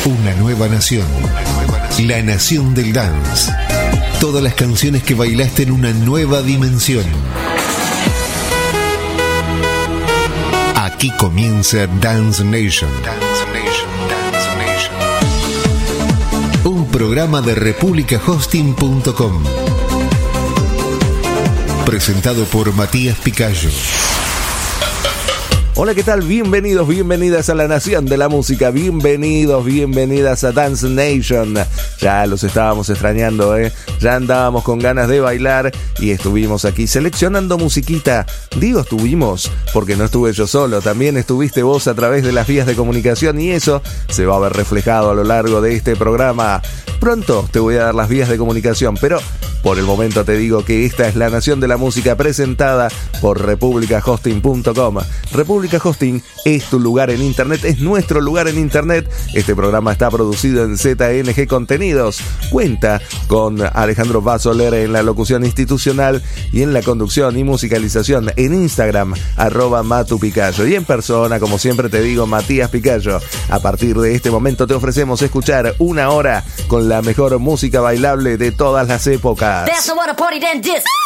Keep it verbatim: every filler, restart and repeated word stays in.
Una nueva nación. La nación del dance. Todas las canciones que bailaste en una nueva dimensión. Aquí comienza Dance Nation. Dance Nation, Dance Nation. Un programa de República Hosting punto com. Presentado por Matías Picayo. Hola, ¿qué tal? Bienvenidos, bienvenidas a la Nación de la Música. Bienvenidos, bienvenidas a Dance Nation. Ya los estábamos extrañando, ¿eh? Ya andábamos con ganas de bailar y estuvimos aquí seleccionando musiquita. Digo estuvimos porque no estuve yo solo. También estuviste vos a través de las vías de comunicación y eso se va a ver reflejado a lo largo de este programa. Pronto te voy a dar las vías de comunicación, pero por el momento te digo que esta es la Nación de la Música presentada por República Hosting punto com. República Hosting es tu lugar en internet, es nuestro lugar en internet. Este programa está producido en Z N G Contenidos. Cuenta con Alejandro Basoler en la locución institucional y en la conducción y musicalización en Instagram, arroba Matu Picayo. Y en persona, como siempre te digo, Matías Picayo. A partir de este momento te ofrecemos escuchar una hora con la mejor música bailable de todas las épocas.